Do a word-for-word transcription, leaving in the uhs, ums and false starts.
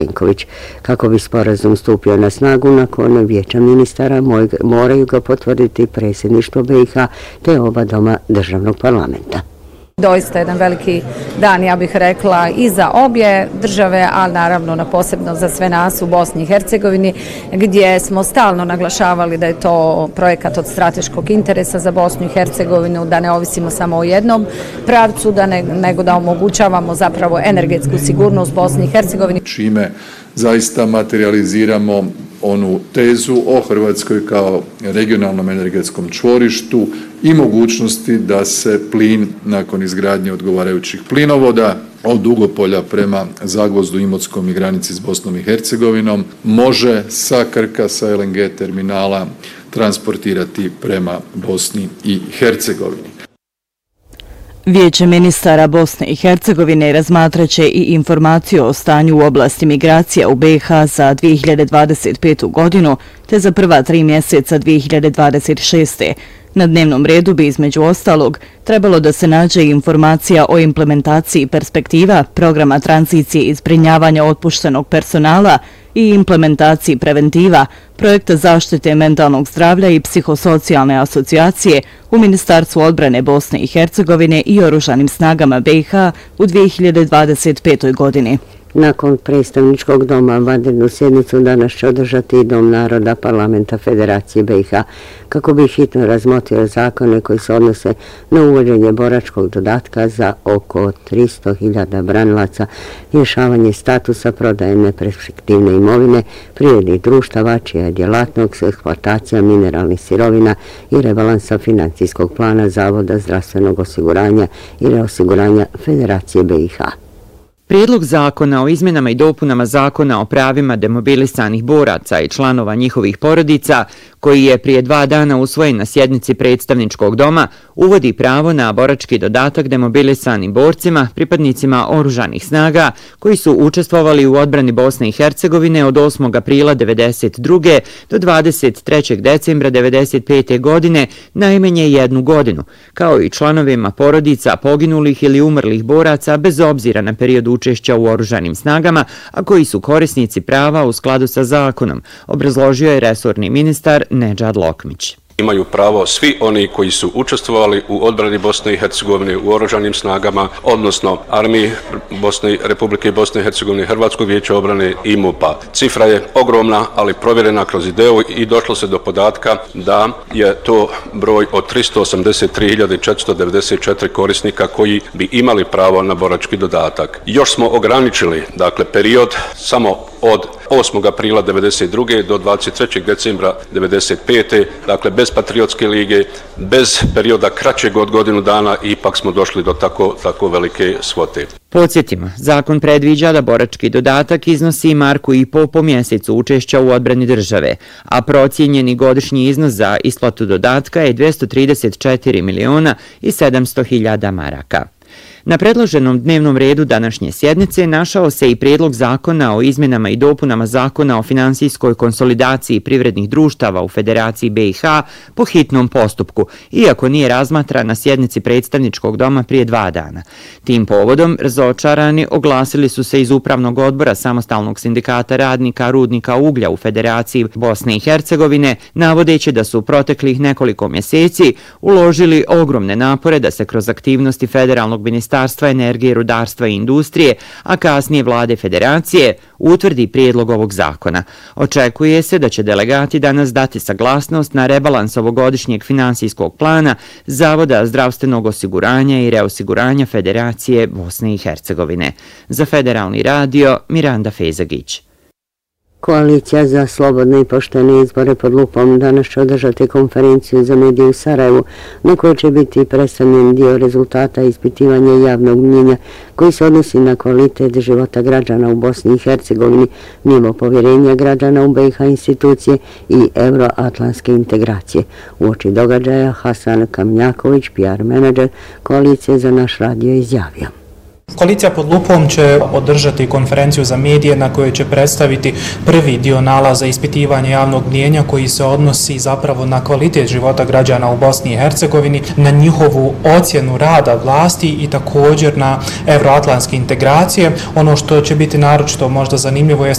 Kako bi sporazum stupio na snagu, nakon vijeća ministara moraju ga potvrditi predsjedništvo B i H te oba doma državnog parlamenta. Doista jedan veliki dan, ja bih rekla, i za obje države, ali naravno na posebno za sve nas u Bosni i Hercegovini, gdje smo stalno naglašavali da je to projekat od strateškog interesa za Bosnu i Hercegovinu, da ne ovisimo samo o jednom pravcu, da ne, nego da omogućavamo zapravo energetsku sigurnost Bosni i Hercegovini. Čime zaista materializiramo onu tezu o Hrvatskoj kao regionalnom energetskom čvorištu i mogućnosti da se plin nakon izgradnje odgovarajućih plinovoda od Dugopolja prema Zagvozdu, Imotskom i granici s Bosnom i Hercegovinom može sa Krka, sa L N G terminala transportirati prema Bosni i Hercegovini. Vijeće ministara Bosne i Hercegovine razmatraće i informaciju o stanju u oblasti migracija u B i H za dvije hiljade dvadeset petu. godinu te za prva tri mjeseca dvije hiljade dvadeset šeste. Na dnevnom redu bi između ostalog trebalo da se nađe informacija o implementaciji perspektiva, programa tranzicije i zbrinjavanja otpuštenog personala i implementaciji preventiva, projekta zaštite mentalnog zdravlja i psihosocijalne asocijacije u Ministarstvu odbrane Bosne i Hercegovine i Oružanim snagama B i H u dvije hiljade dvadeset petoj. godini. Nakon predstavničkog doma vanrednu sjednicu danas će održati i Dom naroda parlamenta Federacije B i H kako bi hitno razmotrio zakone koji se odnose na uvođenje boračkog dodatka za oko tristo hiljada branilaca, rješavanje statusa prodaje neperspektivne imovine, privrednih društava čija je djelatnost eksploatacija mineralnih sirovina i rebalansa financijskog plana Zavoda zdravstvenog osiguranja i reosiguranja Federacije B i H. Prijedlog zakona o izmjenama i dopunama zakona o pravima demobilisanih boraca i članova njihovih porodica, koji je prije dva dana usvojen na sjednici predstavničkog doma, uvodi pravo na borački dodatak demobilisanim borcima, pripadnicima oružanih snaga, koji su učestvovali u odbrani Bosne i Hercegovine od osmog aprila devedeset druge do dvadeset trećeg decembra devedeset pete. godine najmanje jednu godinu, kao i članovima porodica poginulih ili umrlih boraca bez obzira na period učešća u oružanim snagama, a koji su korisnici prava u skladu sa zakonom, obrazložio je resorni ministar Nedžad Lokmić. Imaju pravo svi oni koji su učestvovali u odbrani Bosne i Hercegovine u oružanim snagama, odnosno Armiji Bosne, Republike Bosne i Hercegovine, Hrvatskog vijeća obrane i MUP-a. Cifra je ogromna, ali provjerena kroz ideu i došlo se do podatka da je to broj od tristo osamdeset tri hiljade četiristo devedeset četiri korisnika koji bi imali pravo na borački dodatak. Još smo ograničili, dakle, period samo od osmog aprila devedeset druge do dvadeset trećeg decembra devedeset pete. Dakle, bez Patriotske lige, bez perioda kraćeg od godinu dana, ipak smo došli do tako, tako velike svote. Podsjetimo, zakon predviđa da borački dodatak iznosi marku i po po mjesecu učešća u odbrani države, a procijenjeni godišnji iznos za isplatu dodatka je dvjesto trideset četiri miliona i sedamsto hiljada maraka. Na predloženom dnevnom redu današnje sjednice našao se i prijedlog zakona o izmjenama i dopunama zakona o finansijskoj konsolidaciji privrednih društava u Federaciji B i H po hitnom postupku, iako nije razmatran na sjednici predstavničkog doma prije dva dana. Tim povodom razočarani oglasili su se iz Upravnog odbora Samostalnog sindikata radnika rudnika uglja u Federaciji Bosne i Hercegovine, navodeći da su u proteklih nekoliko mjeseci uložili ogromne napore da se kroz aktivnosti Federalnog ministarstva Ministarstva energije, rudarstva i industrije, a kasnije vlade Federacije, utvrdi prijedlog ovog zakona. Očekuje se da će delegati danas dati saglasnost na rebalans ovogodišnjeg finansijskog plana Zavoda zdravstvenog osiguranja i reosiguranja Federacije Bosne i Hercegovine. Za Federalni radio, Miranda Fezagić. Koalicija za slobodne i poštene izbore pod lupom danas će održati konferenciju za medije u Sarajevu, na kojoj će biti predstavljen dio rezultata ispitivanja javnog mnjenja koji se odnosi na kvalitet života građana u Bosni i Hercegovini, nivo povjerenja građana u B i H institucije i euroatlantske integracije. Uoči događaja Hasan Kamnjaković, P R menadžer Koalicije za naš radio, izjavio: Koalicija pod lupom će održati konferenciju za medije na kojoj će predstaviti prvi dio nalaza ispitivanja javnog mnijenja koji se odnosi zapravo na kvalitet života građana u Bosni i Hercegovini, na njihovu ocjenu rada vlasti i također na euroatlantske integracije. Ono što će biti naročito možda zanimljivo je